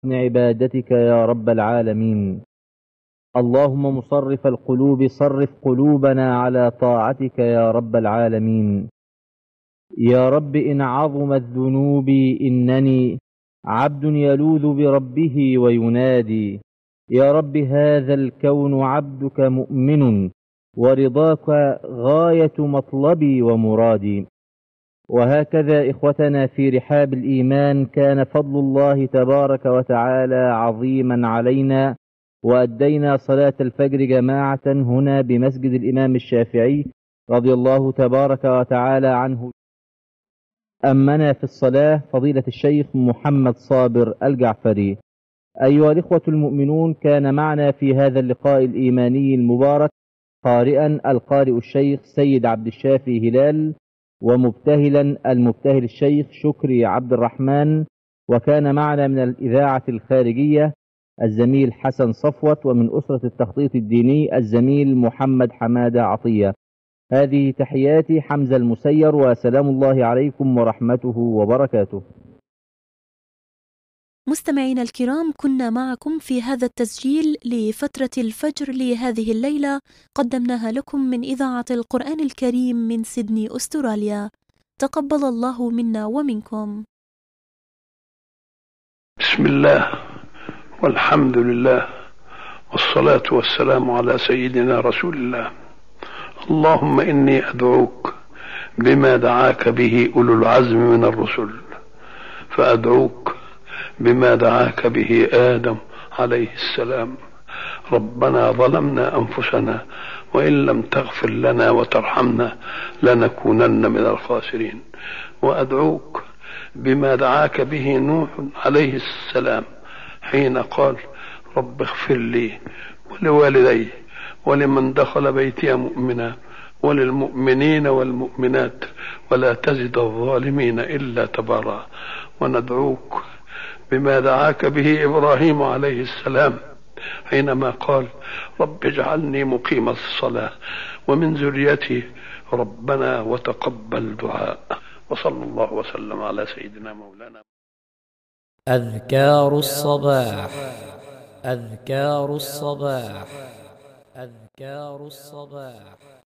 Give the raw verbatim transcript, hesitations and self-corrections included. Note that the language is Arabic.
حسن عبادتك يا رب العالمين. اللهم مصرف القلوب صرف قلوبنا على طاعتك يا رب العالمين. يا رب إن عظمت ذنوبي إنني عبد يلوذ بربه وينادي. يا رب هذا الكون عبدك مؤمن ورضاك غاية مطلبي ومرادي. وهكذا إخوتنا في رحاب الإيمان كان فضل الله تبارك وتعالى عظيما علينا، وأدينا صلاة الفجر جماعة هنا بمسجد الإمام الشافعي رضي الله تبارك وتعالى عنه. أمنا في الصلاة فضيلة الشيخ محمد صابر الجعفري. أيها الإخوة المؤمنون، كان معنا في هذا اللقاء الإيماني المبارك قارئا القارئ الشيخ سيد عبد الشافي هلال، ومبتهلا المبتهل الشيخ شكري عبد الرحمن، وكان معنا من الإذاعة الخارجية الزميل حسن صفوت، ومن أسرة التخطيط الديني الزميل محمد حمادة عطية. هذه تحياتي حمزة المسير، وسلام الله عليكم ورحمته وبركاته. مستمعينا الكرام، كنا معكم في هذا التسجيل لفترة الفجر لهذه الليلة، قدمناها لكم من إذاعة القرآن الكريم من سيدني أستراليا. تقبل الله منا ومنكم. بسم الله والحمد لله والصلاة والسلام على سيدنا رسول الله. اللهم إني أدعوك بما دعاك به أولو العزم من الرسل، فأدعوك بما دعاك به آدم عليه السلام. ربنا ظلمنا أنفسنا وإن لم تغفر لنا وترحمنا لنكونن من الخاسرين. وأدعوك بما دعاك به نوح عليه السلام حين قال رب اغفر لي ولوالدي ولمن دخل بيتي مؤمنا وللمؤمنين والمؤمنات ولا تزد الظالمين إلا تبارا. وندعوك بما دعاك به إبراهيم عليه السلام حينما قال رب اجعلني مقيم الصلاة ومن ذريتي ربنا وتقبل دعاء. وصلى الله وسلم على سيدنا مولانا. أذكار الصباح أذكار الصباح أذكار الصباح